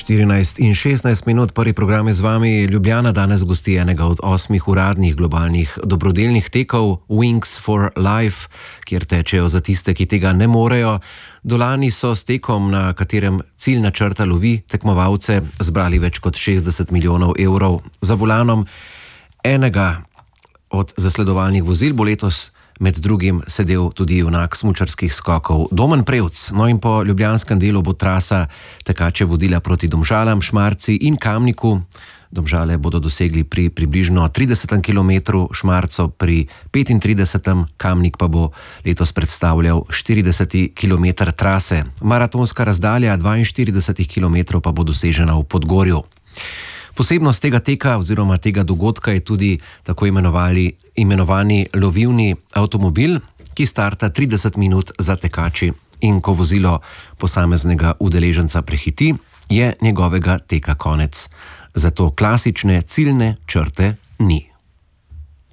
14:16, prvi program je z vami. Ljubljana danes gosti enega od 8 uradnih globalnih dobrodelnih tekov Wings for Life, kjer tečejo za tiste, ki tega ne morejo. Dolani so s tekom, na katerem ciljna črta lovi tekmovalce, zbrali več kot 60 milijonov evrov. Za volanom enega od zasledovalnih vozil bo letos med drugim sedel tudi junak smučarskih skokov Domen Prevc. No, in po ljubljanskem delu bo trasa tekače vodila proti Domžalam, Šmarci in Kamniku. Domžale bodo dosegli pri približno 30 km, Šmarco pri 35, Kamnik pa bo letos predstavljal 40 km trase. Maratonska razdalja 42 km pa bo dosežena v Podgorju. Posebnost tega teka oziroma tega dogodka je tudi tako imenovani lovilni avtomobil, ki starta 30 minut za tekači, in ko vozilo posameznega udeleženca prehiti, je njegovega teka konec. Zato klasične ciljne črte ni.